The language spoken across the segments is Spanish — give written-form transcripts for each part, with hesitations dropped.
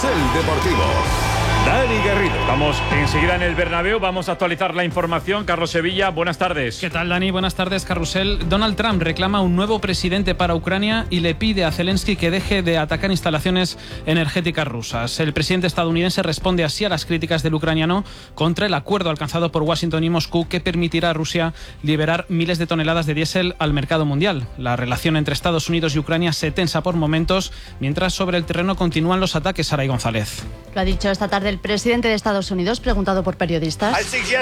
Carrusel Deportivo. Dani Garrido. Vamos enseguida en el Bernabéu, vamos a actualizar la información. Carlos Sevilla, buenas tardes. ¿Qué tal, Dani? Buenas tardes, Carrusel. Donald Trump reclama un nuevo presidente para Ucrania y le pide a Zelensky que deje de atacar instalaciones energéticas rusas. El presidente estadounidense responde así a las críticas del ucraniano contra el acuerdo alcanzado por Washington y Moscú que permitirá a Rusia liberar miles de toneladas de diésel al mercado mundial. La relación entre Estados Unidos y Ucrania se tensa por momentos, mientras sobre el terreno continúan los ataques. Saray González. Lo ha dicho esta tarde el presidente de Estados Unidos, preguntado por periodistas.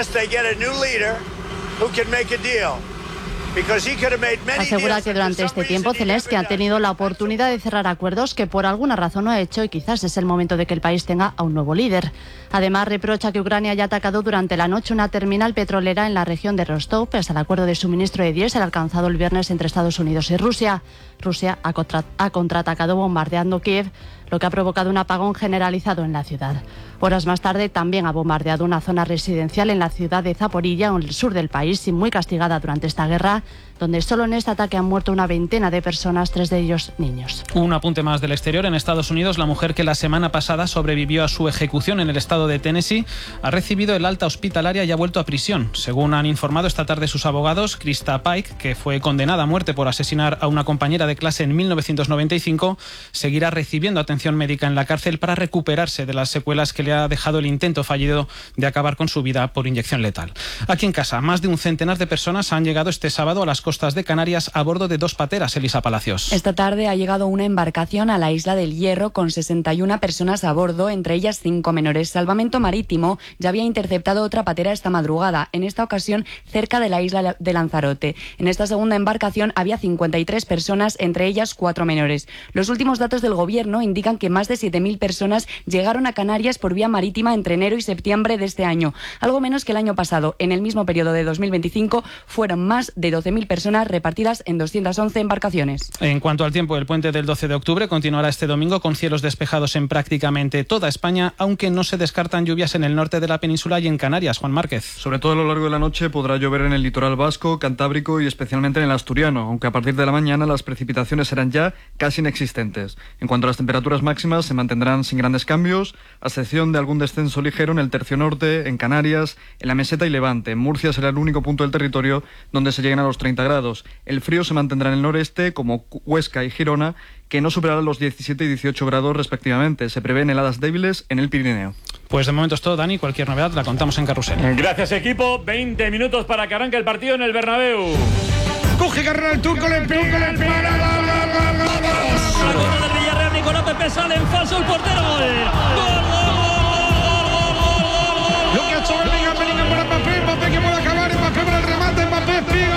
Asegura que durante este tiempo Zelensky ha tenido la oportunidad de cerrar acuerdos que por alguna razón no ha hecho y quizás es el momento de que el país tenga a un nuevo líder. Además, reprocha que Ucrania haya atacado durante la noche una terminal petrolera en la región de Rostov, pese al acuerdo de suministro de diésel alcanzado el viernes entre Estados Unidos y Rusia. Rusia ha contraatacado bombardeando Kiev, lo que ha provocado un apagón generalizado en la ciudad. Horas más tarde también ha bombardeado una zona residencial en la ciudad de Zaporilla, en el sur del país, y muy castigada durante esta guerra, donde solo en este ataque han muerto una veintena de personas, 3 de ellos niños. Un apunte más del exterior. En Estados Unidos, la mujer que la semana pasada sobrevivió a su ejecución en el estado de Tennessee ha recibido el alta hospitalaria y ha vuelto a prisión. Según han informado esta tarde sus abogados, Krista Pike, que fue condenada a muerte por asesinar a una compañera de clase en 1995, seguirá recibiendo atención médica en la cárcel para recuperarse de las secuelas que le ha dejado el intento fallido de acabar con su vida por inyección letal. Aquí en casa, más de un centenar de personas han llegado este sábado a las costas de Canarias a bordo de 2 pateras. Elisa Palacios. Esta tarde ha llegado una embarcación a la isla del Hierro con 61 personas a bordo, entre ellas 5 menores. Salvamento Marítimo ya había interceptado otra patera esta madrugada, en esta ocasión cerca de la isla de Lanzarote. En esta segunda embarcación había 53 personas, entre ellas 4 menores. Los últimos datos del gobierno indican que más de 7.000 personas llegaron a Canarias por vía marítima entre enero y septiembre de este año, algo menos que el año pasado. En el mismo periodo de 2025 fueron más de 12.000 personas repartidas en 211 embarcaciones. En cuanto al tiempo, el puente del 12 de octubre continuará este domingo con cielos despejados en prácticamente toda España, aunque no se descartan lluvias en el norte de la península y en Canarias. Juan Márquez. Sobre todo a lo largo de la noche podrá llover en el litoral vasco, cantábrico y especialmente en el asturiano, aunque a partir de la mañana las precipitaciones serán ya casi inexistentes. En cuanto a las temperaturas máximas, se mantendrán sin grandes cambios, a excepción de algún descenso ligero en el tercio norte, en Canarias, en la meseta y Levante. En Murcia será el único punto del territorio donde se lleguen a los 30 grados. El frío se mantendrá en el noreste, como Huesca y Girona, que no superarán los 17 y 18 grados respectivamente. Se prevén heladas débiles en el Pirineo. Pues de momento es todo, Dani. Cualquier novedad la contamos en Carrusel. Gracias, equipo. 20 minutos para que arranque el partido en el Bernabéu. Coge carrera el turco, le pega, le pega. Al gol del Villarreal, Nicolás Pepe sale en falso el portero. Gol. Lo que ha hecho Bellingham para Mbappé que puede acabar, Mbappé para el remate, Mbappé pega.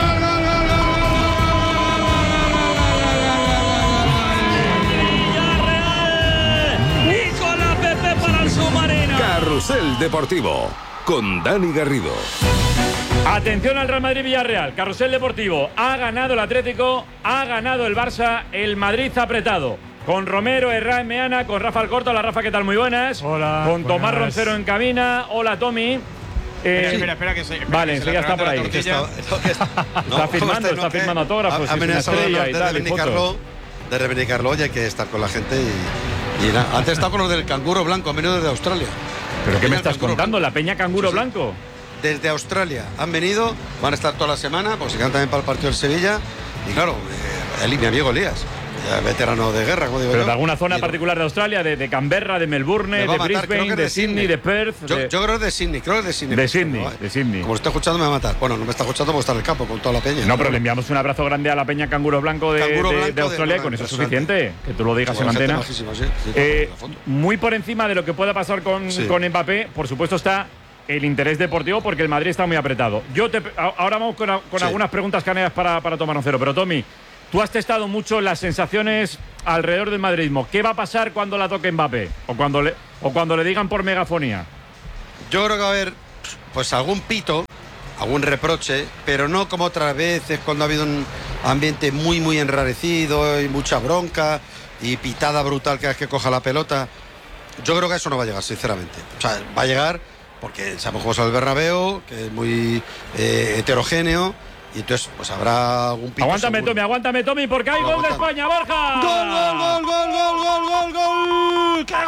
Carrusel Deportivo con Dani Garrido. Atención al Real Madrid-Villarreal. Carrusel Deportivo. Ha ganado el Atlético, ha ganado el Barça, el Madrid ha apretado. Con Romero, Herrán, Meana, con Rafa Alcorta. Hola Rafa, ¿qué tal? Muy buenas. Hola. Con buenas. Tomás Roncero en cabina. Hola Tommy. Espera, que se. Vale, ya está por ahí. Está firmando autógrafos. Ha amenazado de reivindicarlo y hay que estar con la gente y nada. Antes he estado con los del canguro blanco, han venido desde Australia. ¿Pero qué me estás contando? ¿La Peña Canguro Blanco? Desde Australia han venido, van a estar toda la semana, pues se quedan también para el partido del Sevilla. Y claro, mi amigo Elías, veterano de guerra, como digo. Pero yo. de alguna zona particular de Australia, de Canberra, de Melbourne, de Brisbane, de Sydney, de Perth. Yo creo que de Sydney, De Sydney. Como está escuchando me va a matar. Bueno, no me está escuchando porque está en el campo con toda la peña. No, pero le enviamos un abrazo grande a la Peña Canguro Blanco de Australia, con eso es suficiente. Que tú lo digas en antena. Muy por encima de lo que pueda pasar con Mbappé, por supuesto está el interés deportivo, porque el Madrid está muy apretado. Ahora vamos con algunas preguntas canarias para Tomás Roncero, pero Tommy, tú has testado mucho las sensaciones alrededor del madridismo. ¿Qué va a pasar cuando la toque Mbappé? O cuando le digan por megafonía. Yo creo que va a haber pues algún pito, algún reproche, pero no como otras veces cuando ha habido un ambiente muy muy enrarecido y mucha bronca y pitada brutal cada vez que coja la pelota. Yo creo que eso no va a llegar, sinceramente. O sea, va a llegar porque sabemos cómo es el Bernabéu, que es muy heterogéneo. Y entonces, pues habrá algún pito. Aguántame, Tommy, porque hay gol de España, Borja. ¡Gol! ¡Qué golazo!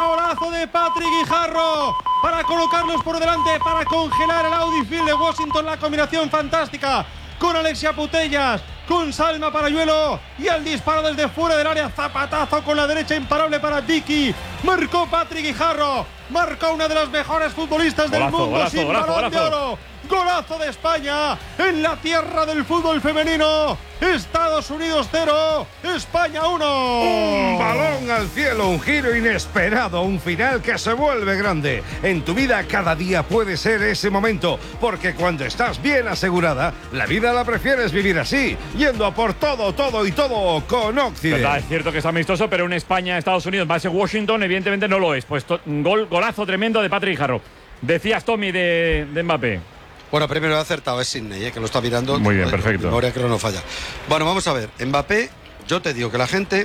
Golazo de Patrick Guijarro para colocarlos por delante, para congelar el Audi Field de Washington. La combinación fantástica con Alexia Putellas, con Salma Parayuelo y el disparo desde fuera del área. Zapatazo con la derecha imparable para Dicky. Marcó Patrick Guijarro. Marcó una de las mejores futbolistas del mundo sin balón de oro. Golazo de España en la tierra del fútbol femenino. Estados Unidos 0, España 1. Un balón al cielo, un giro inesperado, un final que se vuelve grande. En tu vida cada día puede ser ese momento, porque cuando estás bien asegurada, la vida la prefieres vivir así, yendo a por todo, todo y todo con Occident. Es cierto que es amistoso, pero un España-Estados Unidos más en Washington evidentemente no lo es. Pues golazo tremendo de Patrick Guijarro. Decías, Tommy, de Mbappé. Bueno, primero he acertado, es Sidney, que lo está mirando. Muy bien, perfecto. Memoria que no falla. Bueno, vamos a ver. Mbappé, yo te digo que la gente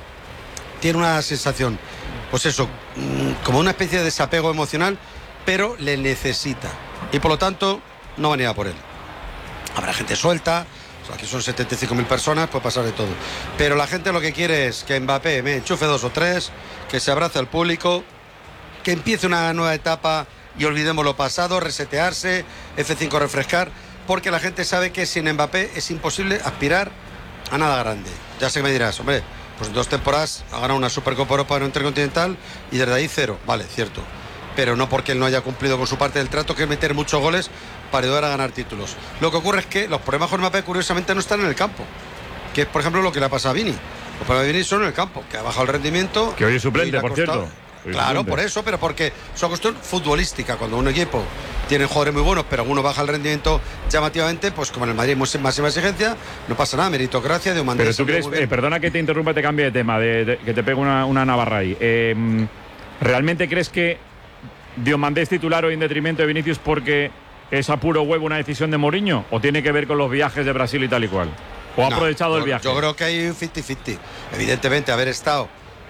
tiene una sensación, pues eso, como una especie de desapego emocional, pero le necesita. Y por lo tanto, no van a ir a por él. Habrá gente suelta, o sea, aquí son 75.000 personas, puede pasar de todo. Pero la gente lo que quiere es que Mbappé me enchufe 2 o 3, que se abrace al público, que empiece una nueva etapa y olvidemos lo pasado, resetearse, F5 refrescar, porque la gente sabe que sin Mbappé es imposible aspirar a nada grande. Ya sé que me dirás, hombre, pues en 2 temporadas ha ganado una Supercopa Europa en un Intercontinental y desde ahí 0, vale, cierto, pero no porque él no haya cumplido con su parte del trato, que es meter muchos goles para ayudar a ganar títulos. Lo que ocurre es que los problemas con Mbappé curiosamente no están en el campo, que es por ejemplo lo que le ha pasado a Vini. Los problemas de Vini son en el campo, que ha bajado el rendimiento. Que hoy es suplente, por cierto. Claro, por eso, pero porque es una cuestión futbolística. Cuando un equipo tiene jugadores muy buenos, pero alguno baja el rendimiento llamativamente, pues como en el Madrid máxima exigencia, no pasa nada, meritocracia de Diomandé. Pero tú crees, perdona que te interrumpa, te cambie de tema, que te pegue una navarra ahí. ¿Realmente crees que Diomandé es titular hoy en detrimento de Vinicius porque es a puro huevo una decisión de Mourinho? ¿O tiene que ver con los viajes de Brasil y tal y cual? ¿O ha aprovechado el viaje? Yo creo que hay un 50-50. Evidentemente, haber estado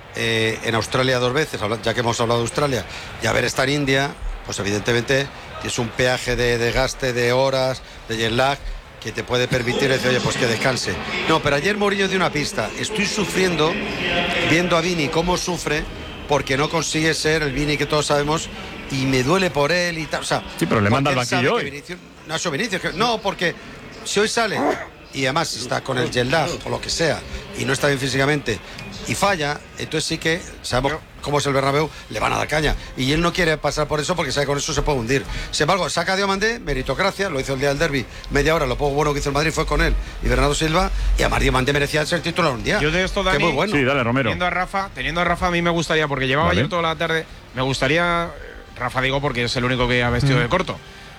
en Australia 2 veces, ya que hemos hablado de Australia, y haber estado en India, pues evidentemente es un peaje de desgaste, de horas, de jet lag, que te puede permitir decir, oye, pues que descanse. No, pero ayer Mourinho dio una pista. Estoy sufriendo, viendo a Vini cómo sufre, porque no consigue ser el Vini que todos sabemos, y me duele por él y tal. O sea, sí, pero le manda al banquillo hoy. No, porque si hoy sale, y además está con el jet lag o lo que sea, y no está bien físicamente, y falla, entonces sí que sabemos cómo es el Bernabéu, le van a dar caña, y él no quiere pasar por eso porque sabe que con eso se puede hundir. Sin embargo, saca a Diomandé, meritocracia, lo hizo el día del derbi, media hora, lo poco bueno que hizo el Madrid fue con él y Bernardo Silva, y además Diomandé merecía ser titular un día. Yo de esto, Dani, muy bueno. Sí, dale, Romero. Teniendo a Rafa, a mí me gustaría, porque llevaba ayer toda la tarde, me gustaría, Rafa digo porque es el único que ha vestido de corto,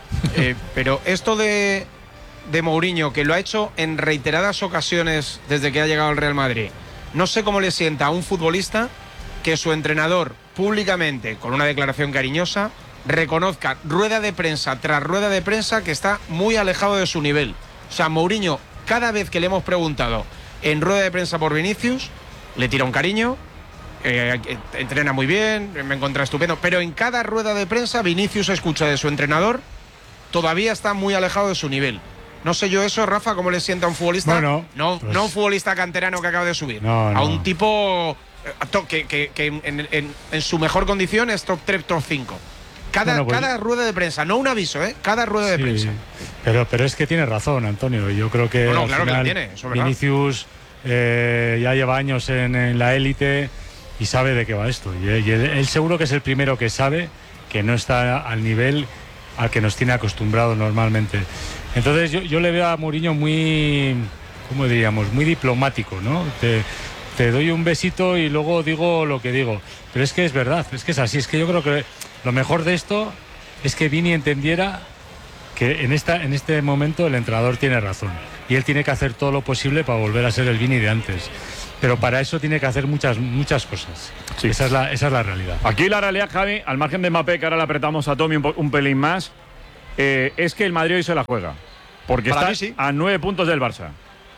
pero esto de Mourinho, que lo ha hecho en reiteradas ocasiones desde que ha llegado al Real Madrid, no sé cómo le sienta a un futbolista que su entrenador públicamente, con una declaración cariñosa, reconozca rueda de prensa tras rueda de prensa que está muy alejado de su nivel. O sea, Mourinho, cada vez que le hemos preguntado en rueda de prensa por Vinicius, le tira un cariño, entrena muy bien, me encuentra estupendo, pero en cada rueda de prensa Vinicius escucha de su entrenador, todavía está muy alejado de su nivel. No sé yo eso, Rafa, ¿cómo le sienta a un futbolista? Bueno, no un futbolista canterano que acaba de subir. A un tipo que en su mejor condición es top 3, top 5. Cada rueda de prensa, no un aviso, cada rueda de prensa. Pero es que tiene razón, Antonio. Yo creo que claro final, que la tiene, eso es verdad. Vinicius ya lleva años en la élite y sabe de qué va esto. Y él seguro que es el primero que sabe que no está al nivel al que nos tiene acostumbrados normalmente. Entonces yo le veo a Mourinho muy, ¿cómo diríamos? Muy diplomático, ¿no? Te doy un besito y luego digo lo que digo. Pero es que es verdad, es que es así. Es que yo creo que lo mejor de esto es que Vini entendiera que en este momento el entrenador tiene razón. Y él tiene que hacer todo lo posible para volver a ser el Vini de antes. Pero para eso tiene que hacer muchas cosas. Sí. Esa es la realidad. Aquí la realidad, Javi, al margen de Mbappé, que ahora le apretamos a Tommy un pelín más, es que el Madrid hoy se la juega. Porque está a 9 puntos del Barça.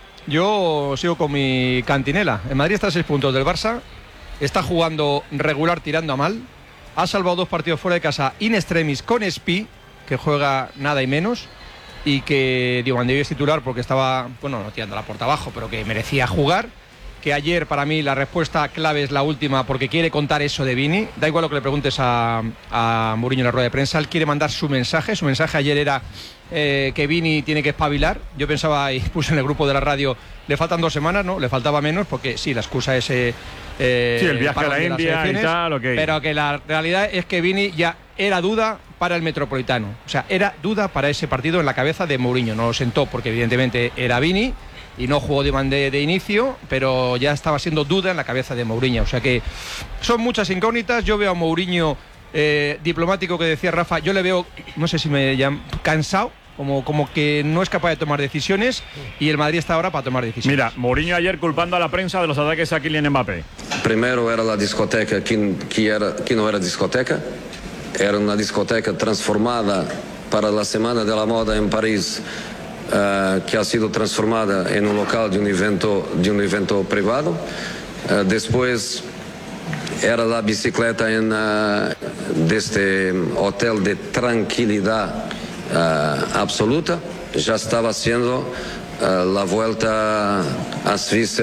Yo sigo con mi cantinela. El Madrid está a 6 puntos del Barça. Está jugando regular, tirando a mal. Ha salvado 2 partidos fuera de casa in extremis con Espi, que juega nada y menos. Y que Diomandé es titular porque estaba, no tirando la puerta abajo, pero que merecía jugar. que ayer para mí la respuesta clave es la última, porque quiere contar eso de Vini. Da igual lo que le preguntes a Mourinho en la rueda de prensa, él quiere mandar su mensaje. Su mensaje ayer era que Vini tiene que espabilar. Yo pensaba y puse en el grupo de la radio, le faltan 2 semanas, ¿no? Le faltaba menos, porque sí, la excusa es sí, el viaje a la India y tal, okay. Pero que la realidad es que Vini ya era duda para el Metropolitano. O sea, era duda para ese partido en la cabeza de Mourinho. No lo sentó porque evidentemente era Vini y no jugó de inicio, pero ya estaba siendo duda en la cabeza de Mourinho. O sea que son muchas incógnitas. Yo veo a Mourinho diplomático, que decía Rafa, yo le veo, no sé si me llaman, cansado, como que no es capaz de tomar decisiones, y el Madrid está ahora para tomar decisiones. Mira, Mourinho ayer culpando a la prensa de los ataques a Kylian Mbappé. Primero era la discoteca que no era discoteca, era una discoteca transformada para la Semana de la Moda en París, que ha sido transformada en un local de un evento privado. Después era la bicicleta de este hotel de tranquilidad absoluta. Ya estaba haciendo la vuelta a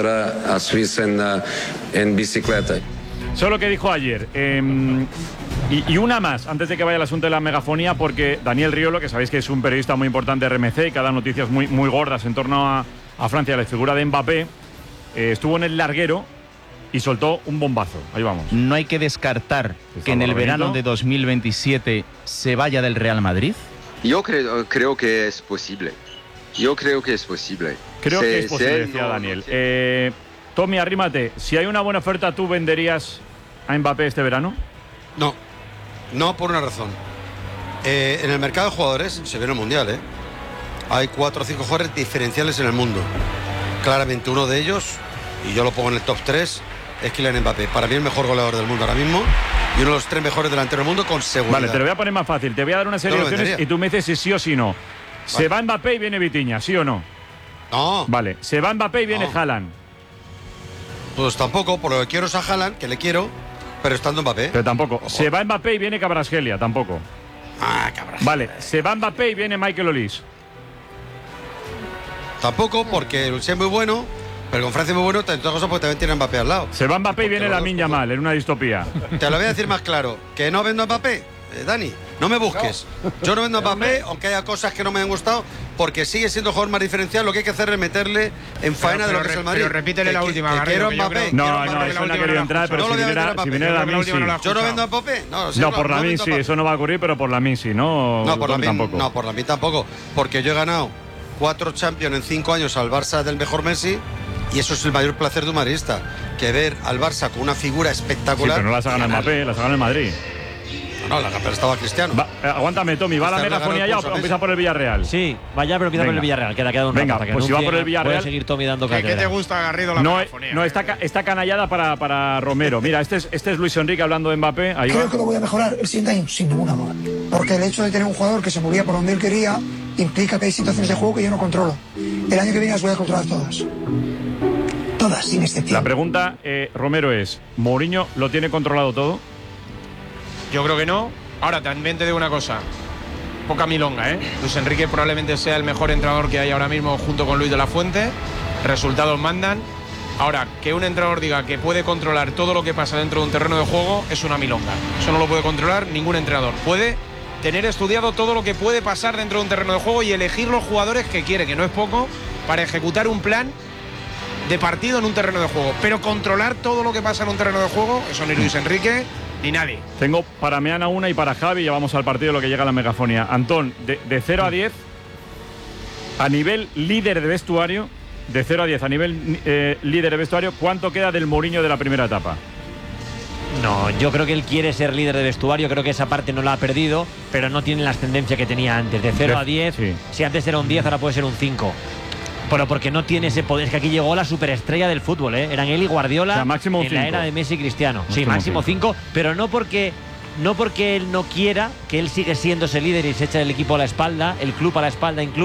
Suiza en bicicleta. Solo que dijo ayer. Y una más, antes de que vaya el asunto de la megafonía, porque Daniel Riolo, que sabéis que es un periodista muy importante de RMC y que da noticias muy, muy gordas en torno a Francia, la figura de Mbappé, estuvo en el larguero y soltó un bombazo. Ahí vamos. ¿No hay que descartar que en el verano de 2027 se vaya del Real Madrid? Yo creo que es posible. Creo que es posible, decía Daniel. Tommy, arrímate. Si hay una buena oferta, ¿tú venderías a Mbappé este verano? No, por una razón. En el mercado de jugadores, se ve en el Mundial, hay 4 o 5 jugadores diferenciales en el mundo. Claramente uno de ellos, y yo lo pongo en el top 3, es Kylian Mbappé. Para mí el mejor goleador del mundo ahora mismo y uno de los 3 mejores delanteros del mundo con seguridad. Vale, te lo voy a poner más fácil. Te voy a dar una serie de opciones y tú me dices si sí o si no. Vale. Se va Mbappé y viene Vitinha, ¿sí o no? No. Vale, se va Mbappé y viene Haaland. Pues tampoco, por lo que quiero es a Haaland, que le quiero, pero estando Mbappé. Pero tampoco. Ojo. Se va Mbappé y viene Kvaratskhelia, tampoco. Cabrón. Vale, se va Mbappé y viene Michael Olise. Tampoco, porque el es muy bueno, pero con Francia es muy bueno, entre otras cosas, porque también tiene Mbappé al lado. Se va Mbappé y viene Lamine Yamal, en una distopía. Te lo voy a decir más claro, que no vendo a Mbappé, Dani, no me busques. Yo no vendo a Mbappé, aunque haya cosas que no me han gustado, porque sigue siendo el jugador más diferencial. Lo que hay que hacer es meterle en faena de lo que es el Madrid. Pero repítele la última, Quiero Mbappé. No, eso no ha querido entrar, pero si viene Lamine, sí. ¿Yo no vendo a Mbappé? No, por Lamine sí, eso no va a ocurrir, pero por Lamine sí, ¿no? No, por Lamine tampoco, porque yo he ganado 4 Champions en 5 años al Barça del mejor Messi, y eso es el mayor placer de un madridista, que ver al Barça con una figura espectacular. Sí, pero no las ha ganado Mbappé, las ha ganado el Madrid. No, la campeona estaba Cristiano. Aguántame, Tommy, ¿va la megafonía ya o empieza por el Villarreal? Sí, vaya, pero empieza por el Villarreal. Queda un Venga, rato, pues si va por el Villarreal. Puede seguir Tommy dando cátedra. ¿Qué te gusta, Garrido, la megafonía? No, está canallada para Romero. Mira, este es Luis Enrique hablando de Mbappé. Ahí Creo que lo voy a mejorar el siguiente año, sin ninguna duda. Porque el hecho de tener un jugador que se movía por donde él quería implica que hay situaciones de juego que yo no controlo. El año que viene las voy a controlar todas. Todas, sin excepción. La pregunta, Romero, es: ¿Mourinho lo tiene controlado todo? Yo creo que no. Ahora, también te digo una cosa. Poca milonga, Luis Enrique probablemente sea el mejor entrenador que hay ahora mismo junto con Luis de la Fuente. Resultados mandan. Ahora, que un entrenador diga que puede controlar todo lo que pasa dentro de un terreno de juego es una milonga. Eso no lo puede controlar ningún entrenador. Puede tener estudiado todo lo que puede pasar dentro de un terreno de juego y elegir los jugadores que quiere, que no es poco, para ejecutar un plan de partido en un terreno de juego. Pero controlar todo lo que pasa en un terreno de juego, eso ni Luis Enrique ni nadie. Tengo para Meana una y para Javi, ya vamos al partido, lo que llega a la megafonía. Antón, de 0 a 10, a nivel líder de vestuario, de 0 a 10, a nivel líder de vestuario, ¿cuánto queda del Mourinho de la primera etapa? No, yo creo que él quiere ser líder de vestuario, creo que esa parte no la ha perdido, pero no tiene la ascendencia que tenía antes. De 0 a 10, sí. Si antes era un 10, ahora puede ser un 5. Pero porque no tiene ese poder. Es que aquí llegó la superestrella del fútbol, Eran él y Guardiola, o sea, máximo en 5. La era de Messi y Cristiano. Sí, máximo 5, pero no porque él no quiera, que él sigue siendo ese líder y se echa el equipo a la espalda, el club a la espalda incluso.